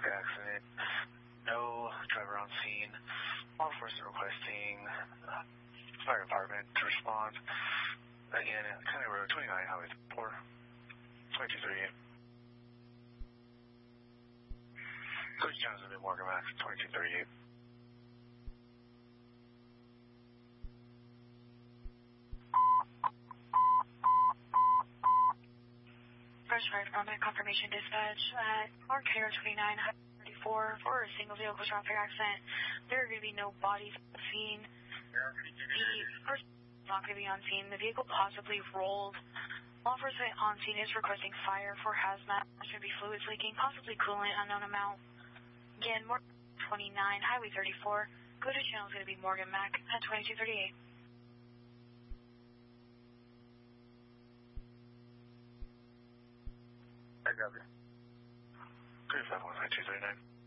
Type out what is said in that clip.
accident. No driver on scene. Law enforcement requesting fire department to respond. Again, County Road 29, Highway 4, 2238. Coach Johnson, New Morgan Max, 2238. First fire department confirmation dispatch at County Road 29, Highway 34 for a single vehicle traffic accident. There are going to be no bodies on the scene. The person is not going to be on scene. The vehicle possibly rolled. Law enforcement on scene is requesting fire for hazmat. There's going to be fluids leaking, possibly coolant, unknown amount. Again, Morgan 29, Highway 34. Go to channel is going to be Morgan Mac at 2238. I got you. 351, 239.